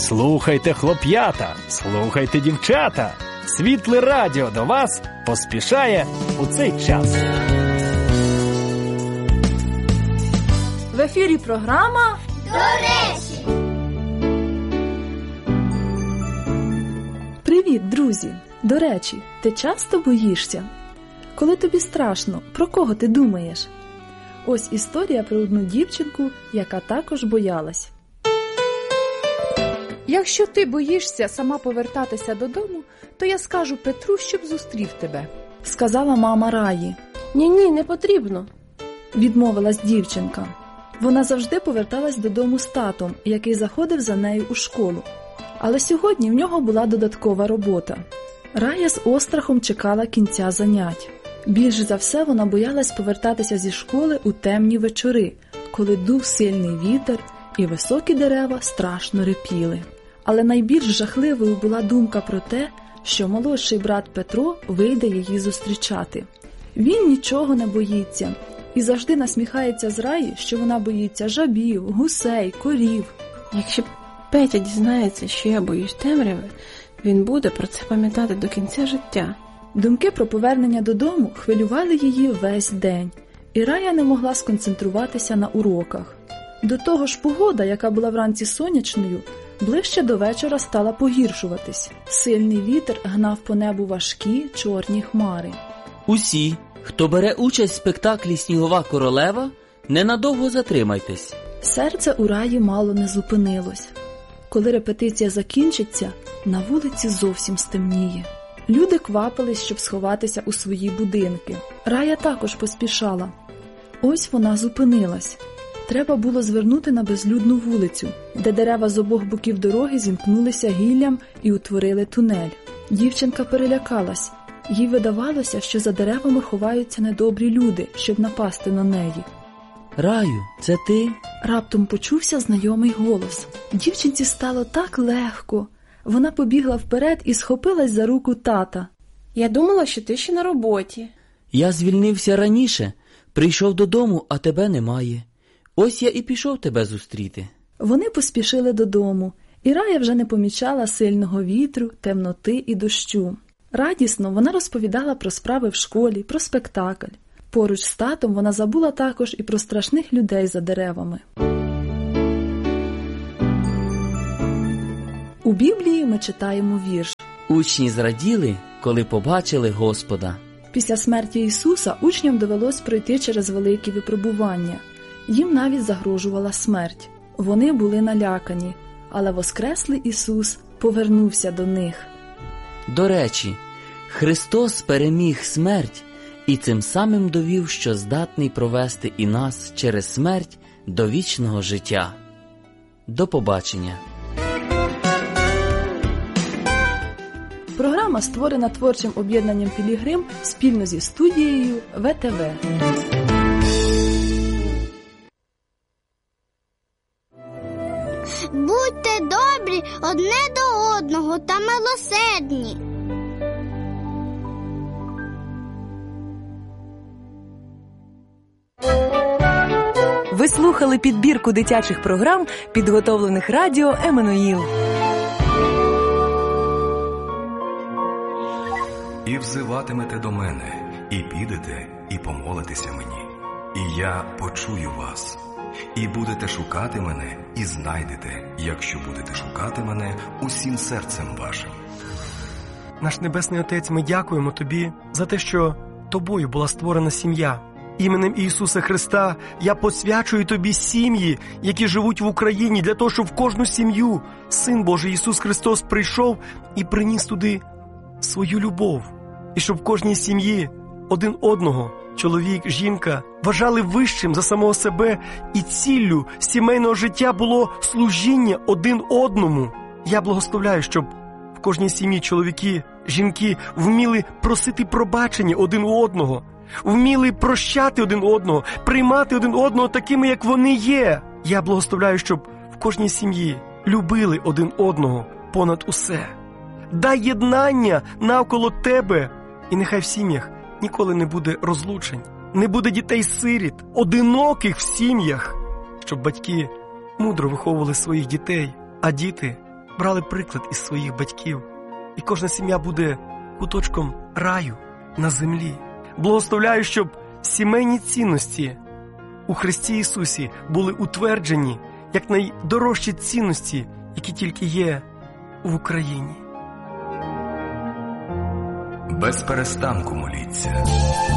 Слухайте, хлоп'ята, слухайте, дівчата. Світле радіо до вас поспішає у цей час. В ефірі програма «До речі». Привіт, друзі! До речі, ти часто боїшся? Коли тобі страшно, про кого ти думаєш? Ось історія про одну дівчинку, яка також боялась. Якщо ти боїшся сама повертатися додому, то я скажу Петру, щоб зустрів тебе. Сказала мама Раї. Ні, не потрібно. Відмовилась дівчинка. Вона завжди поверталась додому з татом, який заходив за нею у школу. Але сьогодні в нього була додаткова робота. Рая з острахом чекала кінця занять. Більш за все вона боялась повертатися зі школи у темні вечори, коли дув сильний вітер і високі дерева страшно репіли. Але найбільш жахливою була думка про те, що молодший брат Петро вийде її зустрічати. Він нічого не боїться і завжди насміхається з Раї, що вона боїться жабів, гусей, корів. Якщо Петя дізнається, що я боюсь темряви, він буде про це пам'ятати до кінця життя. Думки про повернення додому хвилювали її весь день, і Рая не могла сконцентруватися на уроках. До того ж погода, яка була вранці сонячною, ближче до вечора стала погіршуватись. Сильний вітер гнав по небу важкі чорні хмари. Усі, хто бере участь в спектаклі «Снігова королева», ненадовго затримайтесь. Серце у Раї мало не зупинилось. Коли репетиція закінчиться, на вулиці зовсім стемніє. Люди квапились, щоб сховатися у свої будинки. Рая також поспішала. Ось вона зупинилась. Треба було звернути на безлюдну вулицю, де дерева з обох боків дороги зімкнулися гіллям і утворили тунель. Дівчинка перелякалась. Їй видавалося, що за деревами ховаються недобрі люди, щоб напасти на неї. Раю, це ти? Раптом почувся знайомий голос. Дівчинці стало так легко. Вона побігла вперед і схопилась за руку тата. Я думала, що ти ще на роботі. Я звільнився раніше, прийшов додому, а тебе немає. Ось я і пішов тебе зустріти. Вони поспішили додому, і Рая вже не помічала сильного вітру, темноти і дощу. Радісно вона розповідала про справи в школі, про спектакль. Поруч з татом вона забула також і про страшних людей за деревами. У Біблії ми читаємо вірш. Учні зраділи, коли побачили Господа. Після смерті Ісуса учням довелось пройти через великі випробування. Їм навіть загрожувала смерть. Вони були налякані, але воскреслий Ісус повернувся до них. До речі, Христос переміг смерть і цим самим довів, що здатний провести і нас через смерть до вічного життя. До побачення. Програма створена творчим об'єднанням «Пілігрим» спільно зі студією ВТВ. Будьте добрі одне до одного та милосердні. Ви слухали підбірку дитячих програм, підготовлених радіо «Еммануїл». І взиватимете до мене, і підете, і помолитеся мені, і я почую вас. І будете шукати мене, і знайдете, якщо будете шукати мене усім серцем вашим. Наш Небесний Отець, ми дякуємо Тобі за те, що Тобою була створена сім'я. Іменем Ісуса Христа я посвячую Тобі сім'ї, які живуть в Україні, для того, щоб в кожну сім'ю Син Божий Ісус Христос прийшов і приніс туди свою любов. І щоб в кожній сім'ї один одного, чоловік, жінка, вважали вищим за самого себе, і ціллю сімейного життя було служіння один одному. Я благословляю, щоб в кожній сім'ї чоловіки, жінки вміли просити пробачення один у одного, вміли прощати один одного, приймати один одного такими, як вони є. Я благословляю, щоб в кожній сім'ї любили один одного понад усе. Дай єднання навколо Тебе, і нехай в сім'ях ніколи не буде розлучень, не буде дітей-сиріт, одиноких в сім'ях, щоб батьки мудро виховували своїх дітей, а діти брали приклад із своїх батьків. І кожна сім'я буде куточком раю на землі. Благословляю, щоб сімейні цінності у Христі Ісусі були утверджені як найдорожчі цінності, які тільки є в Україні. Без перестанку моліться.